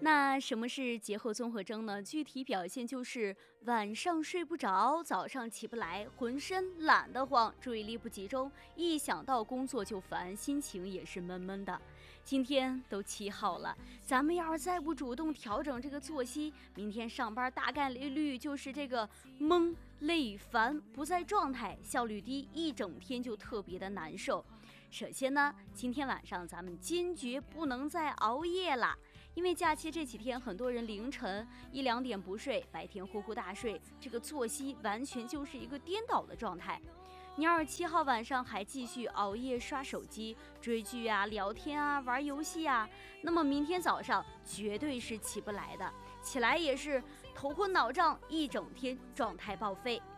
那什么是节后综合征呢？具体表现就是晚上睡不着，早上起不来，浑身懒得慌，注意力不集中，一想到工作就烦，心情也是闷闷的。今天都7号了，咱们要是再不主动调整这个作息，明天上班大概率就是这个懵、累、烦，不在状态，效率低，一整天就特别的难受。首先呢，今天晚上咱们坚决不能再熬夜了，因为假期这几天很多人凌晨1、2点不睡，白天呼呼大睡，这个作息完全就是一个颠倒的状态。你要是7号晚上还继续熬夜刷手机、追剧啊、聊天啊、玩游戏啊，那么明天早上绝对是起不来的，起来也是头昏脑胀，一整天状态报废。